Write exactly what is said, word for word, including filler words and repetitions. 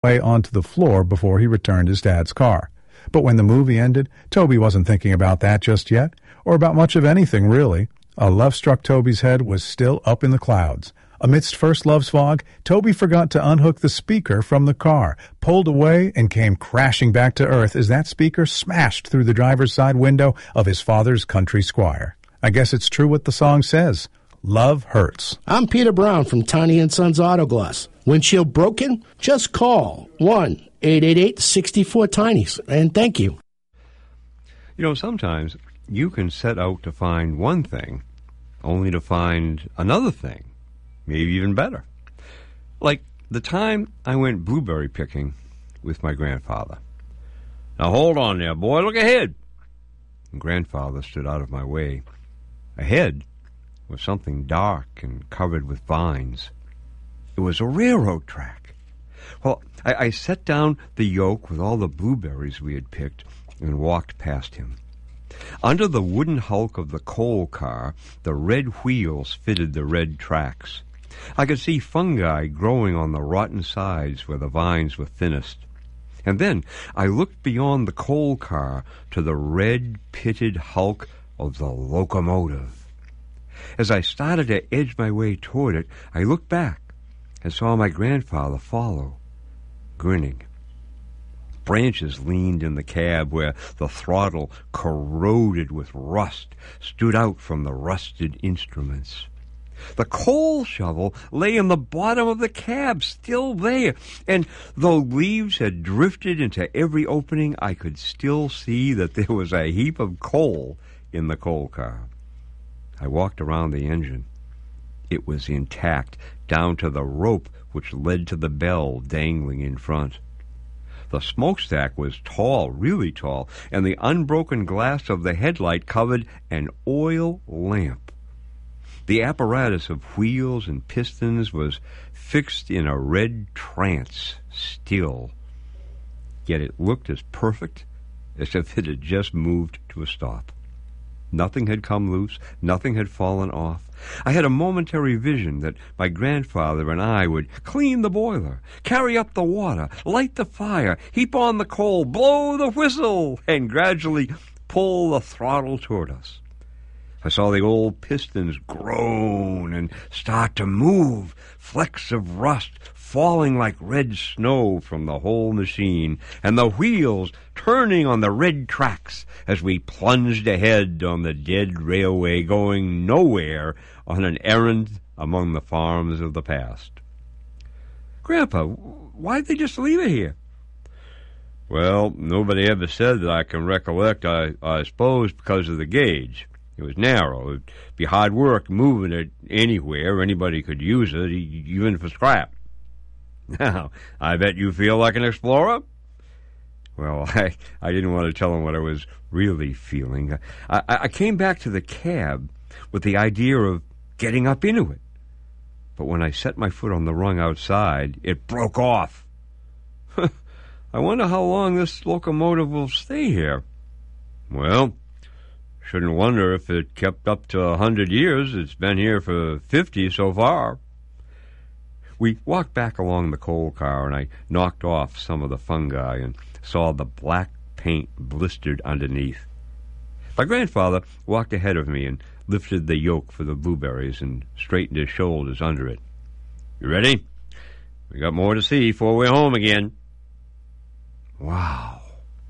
way onto the floor before he returned his dad's car. But when the movie ended, Toby wasn't thinking about that just yet, or about much of anything, really. A love-struck Toby's head was still up in the clouds. Amidst first love's fog, Toby forgot to unhook the speaker from the car, pulled away, and came crashing back to earth as that speaker smashed through the driver's side window of his father's country Squire. I guess it's true what the song says. Love hurts. I'm Peter Brown from Tiny and Sons Auto Glass. Windshield broken? Just call one eight eight eight, six four, TINY, and thank you. You know, sometimes you can set out to find one thing, only to find another thing, maybe even better. Like the time I went blueberry picking with my grandfather. Now hold on there, boy, look ahead. And grandfather stood out of my way. Ahead was something dark and covered with vines. It was a railroad track. Well, I, I set down the yoke with all the blueberries we had picked and walked past him. Under the wooden hulk of the coal car, the red wheels fitted the red tracks. I could see fungi growing on the rotten sides where the vines were thinnest. And then I looked beyond the coal car to the red-pitted hulk of the locomotive. As I started to edge my way toward it, I looked back and saw my grandfather follow, grinning. Branches leaned in the cab where the throttle, corroded with rust, stood out from the rusted instruments. The coal shovel lay in the bottom of the cab, still there, and though leaves had drifted into every opening, I could still see that there was a heap of coal in the coal car. I walked around the engine. It was intact, down to the rope which led to the bell dangling in front. The smokestack was tall, really tall, and the unbroken glass of the headlight covered an oil lamp. The apparatus of wheels and pistons was fixed in a red trance, still. Yet it looked as perfect as if it had just moved to a stop. Nothing had come loose, nothing had fallen off. I had a momentary vision that my grandfather and I would clean the boiler, carry up the water, light the fire, heap on the coal, blow the whistle, and gradually pull the throttle toward us. I saw the old pistons groan and start to move, flecks of rust falling like red snow from the whole machine, and the wheels turning on the red tracks as we plunged ahead on the dead railway, going nowhere on an errand among the farms of the past. Grandpa, why'd they just leave it here? Well, nobody ever said that I can recollect. I, I suppose because of the gauge. It was narrow. It'd be hard work moving it anywhere. Anybody could use it, even for scrap. Now, I bet you feel like an explorer? Well, I, I didn't want to tell him what I was really feeling. I, I came back to the cab with the idea of getting up into it. But when I set my foot on the rung outside, it broke off. I wonder how long this locomotive will stay here. Well, shouldn't wonder if it kept up to a hundred years. It's been here for fifty so far. We walked back along the coal car, and I knocked off some of the fungi and saw the black paint blistered underneath. My grandfather walked ahead of me and lifted the yoke for the blueberries and straightened his shoulders under it. You ready? We got more to see before we're home again. Wow.